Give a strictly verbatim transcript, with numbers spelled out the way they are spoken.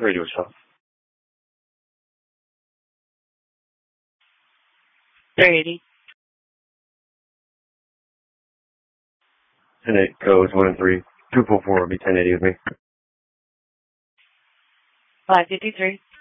Radio shop. three eighty. ten eight goes one and three. two four four will be ten eighty with me. five fifty-three.